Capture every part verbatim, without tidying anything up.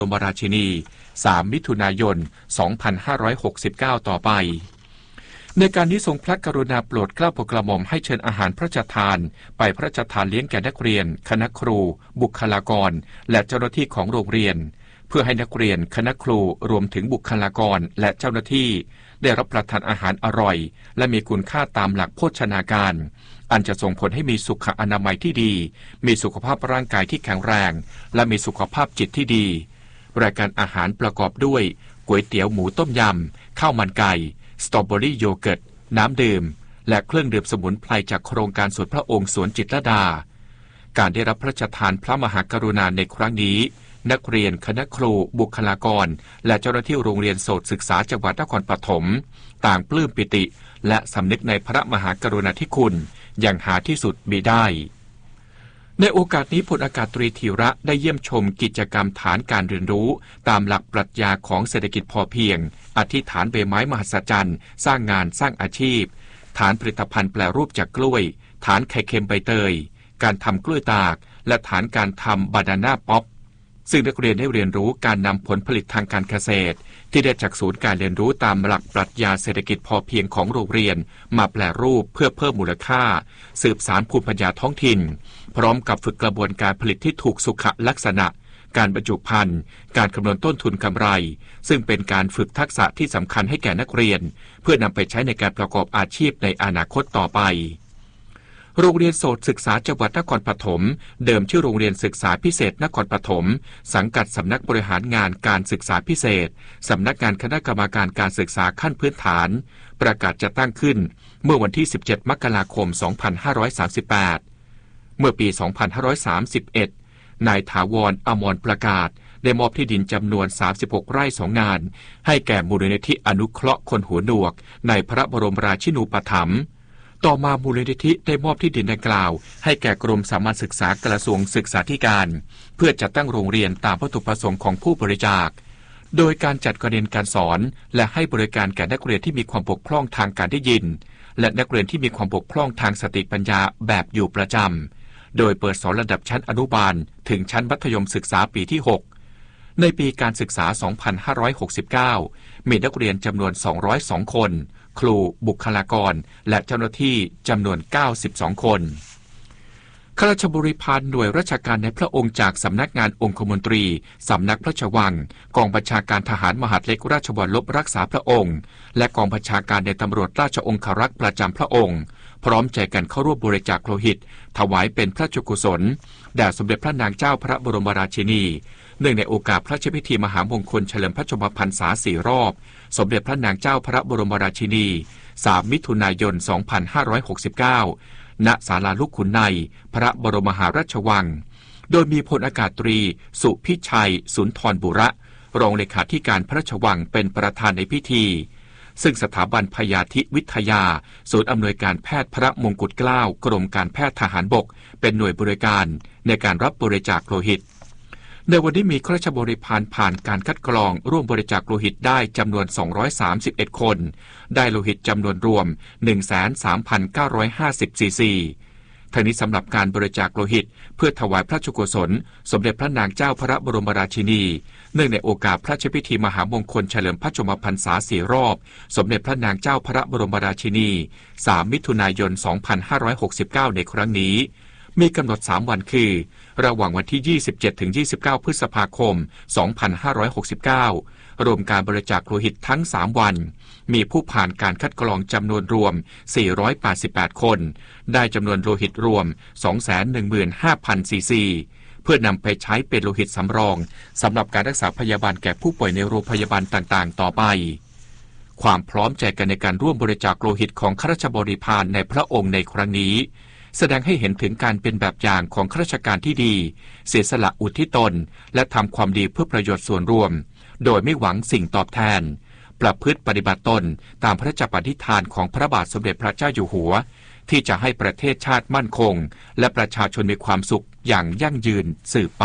รมราชินีสามมิถุนายนสองพันห้าร้อยหกสิบเก้าต่อไปในการนี้ทรงพระกรุณาโปรดเกล้าโปรดกระหม่อมให้เชิญอาหารพระราชทานไปพระราชทานเลี้ยงแก่นักเรียนคณะครูบุคลากรและเจ้าหน้าที่ของโรงเรียนเพื่อให้นักเรียนคณะครูรวมถึงบุคลากรและเจ้าหน้าที่ได้รับประทานอาหารอร่อยและมีคุณค่าตามหลักโภชนาการอันจะส่งผลให้มีสุขอนามัยที่ดีมีสุขภาพร่างกายที่แข็งแรงและมีสุขภาพจิตที่ดีรายการอาหารประกอบด้วยก๋วยเตี๋ยวหมูต้มยำข้าวมันไก่สตรอเบอรี่โยเกิร์ตน้ำดื่มและเครื่องดื่มสมุนไพรจากโครงการสวนพระองค์สวนจิตรลดาการได้รับพระราชทานพระมหากรุณาในครั้งนี้นักเรียนคณะครูบุคลากรและเจ้าหน้าที่โรงเรียนโสตศึกษาจังหวัดนครปฐมต่างปลื้มปิติและสำนึกในพระมหากรุณาธิคุณอย่างหาที่สุดมิได้ในโอกาสนี้พลอากาศตรีธีระได้เยี่ยมชมกิจกรรมฐานการเรียนรู้ตามหลักปรัชญาของเศรษฐกิจพอเพียงอธิษฐานใบไม้มหัศจรรย์สร้างงานสร้างอาชีพฐานผลิตภัณฑ์แปรรูปจากกล้วยฐานไข่เค็มใบเตยการทำกล้วยตากและฐานการทำบานาน่าป๊อปซึ่งนักเรียนได้เรียนรู้การนำผลผลิตทางการเกษตรที่ได้จากศูนย์การเรียนรู้ตามหลักปรัชญาเศรษฐกิจพอเพียงของโรงเรียนมาแปรรูปเพื่อเพิ่มมูลค่าสืบสานภูมิปัญญาท้องถิ่นพร้อมกับฝึกกระบวนการผลิตที่ถูกสุขลักษณะการบรรจุภัณฑ์การคำนวณต้นทุนกำไรซึ่งเป็นการฝึกทักษะที่สำคัญให้แก่นักเรียนเพื่อนำไปใช้ในการประกอบอาชีพในอนาคตต่อไปโรงเรียนโสตศึกษาจังหวัดนครปฐมเดิมชื่อโรงเรียนศึกษาพิเศษนครปฐมสังกัดสำนักบริหารงานการศึกษาพิเศษสำนักงานคณะกรรมการการศึกษาขั้นพื้นฐานประกาศจะตั้งขึ้นเมื่อวันที่สิบเจ็ดมกราคมสองพันห้าร้อยสามสิบแปดเมื่อปีสองพันห้าร้อยสามสิบเอ็ดนายถาวรอมรประกาศได้มอบที่ดินจำนวนสามสิบหกไร่สองงานให้แก่มูลนิธิอนุเคราะห์คนหูหนวกในพระบรมราชินูปถัมภ์ต่อมามูลนิธิได้มอบที่ดินดังกล่าวให้แก่กรมสามัญศึกษากระทรวงศึกษาธิการเพื่อจัดตั้งโรงเรียนตามวัตถุประสงค์ของผู้บริจาคโดยการจัดการเรียนการสอนและให้บริการแก่นักเรียนที่มีความบกพร่องทางการได้ยินและนักเรียนที่มีความบกพร่องทางสติปัญญาแบบอยู่ประจำโดยเปิดสอนระดับชั้นอนุบาลถึงชั้นมัธยมศึกษาปีที่หกในปีการศึกษาสองพันห้าร้อยหกสิบเก้ามีนักเรียนจำนวนสองร้อยสองคนครูบุคลากรและเจ้าหน้าที่จำนวนเก้าสิบสองคนข้าราชบริพารหน่วยราชการในพระองค์จากสำนักงานองคมนตรีสำนักพระราชวังกองบัญชาการทหารมหาดเล็กราชวัลลบรักษาพระองค์และกองบัญชาการในตำรวจราชองครักษ์ประจำพระองค์พร้อมใจกันเข้าร่วมบริจาคโลหิตถวายเป็นพระราชกุศลแด่สมเด็จพระนางเจ้าพระบรมราชินีเนื่องในโอกาสพระราชพิธีมหามงคลเฉลิมพระชนมพรรษาสี่รอบสมเด็จพระนางเจ้าพระบรมราชินีสามมิถุนายนสองพันห้าร้อยหกสิบเก้าณศาลาลูกขุนในพระบรมมหาราชวังโดยมีพลอากาศตรีสุพิชัยสุนทรบุระรองเลขาธิการพระราชวังเป็นประธานในพิธีซึ่งสถาบันพยาธิวิทยาศูนย์อำนวยการแพทย์พระมงกุฎเกล้ากรมการแพทย์ทหารบกเป็นหน่วยบริการในการรับบริจาคโลหิตในวันนี้มีข้าราชบริพารผ่านการคัดกรองร่วมบริจาคโลหิตได้จำนวนสองร้อยสามสิบเอ็ดคนได้โลหิตจำนวนรวม หนึ่งแสนสามพันเก้าร้อยห้าสิบ ซีซีทั้งนี้สำหรับการบริจาคโลหิตเพื่อถวายพระราชกุศลสมเด็จพระนางเจ้าพระบรมราชินีเนื่องในโอกาสพระราชพิธีมหามงคลเฉลิมพระชนมพรรษาสี่รอบสมเด็จพระนางเจ้าพระบรมราชินีสามมิถุนายนสองพันห้าร้อยหกสิบเก้าในครั้งนี้มีกำหนดสามวันคือระหว่างวันที่ยี่สิบเจ็ดถึงยี่สิบเก้าพฤษภาคมสองพันห้าร้อยหกสิบเก้ารวมการบริจาคโลหิตทั้งสามวันมีผู้ผ่านการคัดกรองจำนวนรวมสี่ร้อยแปดสิบแปดคนได้จำนวนโลหิตรวม สองแสนหนึ่งหมื่นห้าพัน ซีซีเพื่อนำไปใช้เป็นโลหิตสำรองสำหรับการรักษาพยาบาลแก่ผู้ป่วยในโรงพยาบาลต่างๆต่อไปความพร้อมใจกันในการร่วมบริจาคโลหิตของข้าราชบริพารในพระองค์ในครั้งนี้แสดงให้เห็นถึงการเป็นแบบอย่างของข้าราชการที่ดีเสียสละอุทิศตนและทำความดีเพื่อประโยชน์ส่วนรวมโดยไม่หวังสิ่งตอบแทนประพฤติปฏิบัติตนตามพระราชปณิธานของพระบาทสมเด็จพระเจ้าอยู่หัวที่จะให้ประเทศชาติมั่นคงและประชาชนมีความสุขอย่างยั่งยืนสืบไป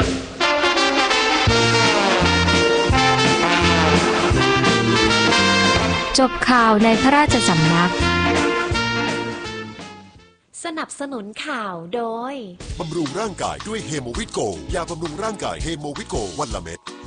จบข่าวในพระราชสำนักสนับสนุนข่าวโดยบำรุงร่างกายด้วยเฮโมวิโกยาบำรุงร่างกายเฮโมวิโกวันละเม็ด